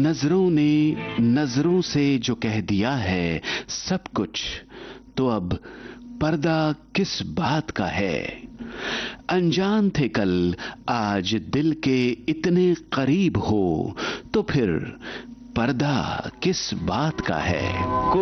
नजरों ने नजरों से जो कह दिया है सब कुछ, तो अब पर्दा किस बात का है। अनजान थे कल, आज दिल के इतने करीब हो, तो फिर पर्दा किस बात का है।